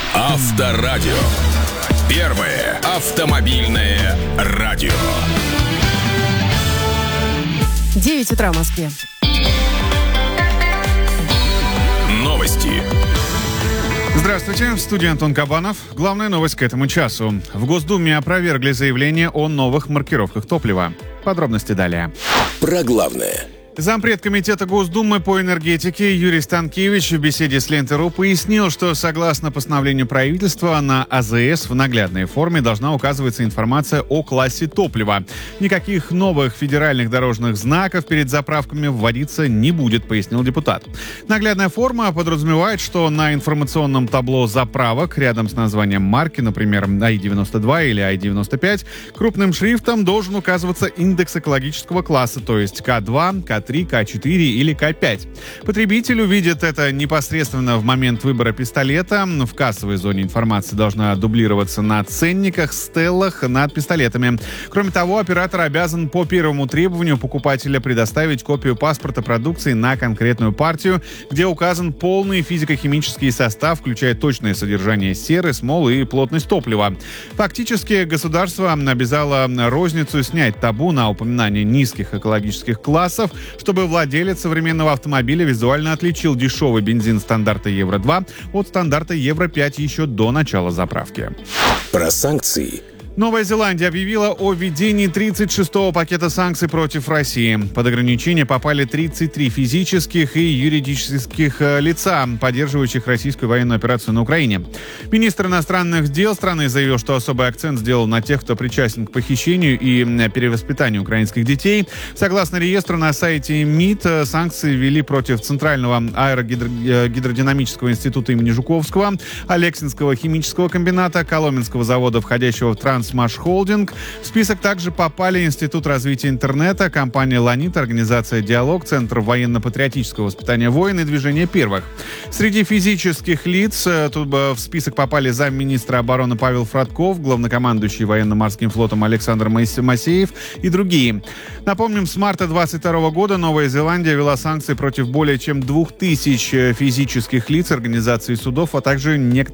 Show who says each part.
Speaker 1: Авторадио. Первое автомобильное радио.
Speaker 2: 9 утра в Москве.
Speaker 1: Новости.
Speaker 3: Здравствуйте, в студии Антон Кабанов. Главная новость к этому часу. В Госдуме опровергли заявление о новых маркировках топлива. Подробности далее.
Speaker 1: Про главное.
Speaker 3: Зампред комитета Госдумы по энергетике Юрий Станкевич в беседе с Лентой.ру пояснил, что согласно постановлению правительства на АЗС в наглядной форме должна указываться информация о классе топлива. Никаких новых федеральных дорожных знаков перед заправками вводиться не будет, пояснил депутат. Наглядная форма подразумевает, что на информационном табло заправок рядом с названием марки, например, АИ-92 или АИ-95, крупным шрифтом должен указываться индекс экологического класса, то есть К2, К3, К4 или К5. Потребитель увидит это непосредственно в момент выбора пистолета. В кассовой зоне информация должна дублироваться на ценниках, стеллах над пистолетами. Кроме того, оператор обязан по первому требованию покупателя предоставить копию паспорта продукции на конкретную партию, где указан полный физико-химический состав, включая точное содержание серы, смолы и плотность топлива. Фактически, государство обязало розницу снять табу на упоминание низких экологических классов, чтобы владелец современного автомобиля визуально отличил дешевый бензин стандарта Евро-2 от стандарта Евро-5 еще до начала заправки.
Speaker 1: Про санкции.
Speaker 3: Новая Зеландия объявила о введении 36-го пакета санкций против России. Под ограничение попали 33 физических и юридических лица, поддерживающих российскую военную операцию на Украине. Министр иностранных дел страны заявил, что особый акцент сделал на тех, кто причастен к похищению и перевоспитанию украинских детей. Согласно реестру на сайте МИД, санкции ввели против Центрального аэрогидродинамического института имени Жуковского, Алексинского химического комбината, Коломенского завода, входящего в Трансмаш Холдинг. В список также попали Институт развития интернета, компания «Ланит», организация «Диалог», Центр военно-патриотического воспитания войн и Движение первых. Среди физических лиц тут в список попали замминистра обороны Павел Фродков, главнокомандующий военно-морским флотом Александр Масеев и другие. Напомним, с марта 2022 года Новая Зеландия ввела санкции против более чем 2000 физических лиц, организаций и судов, а также некоторых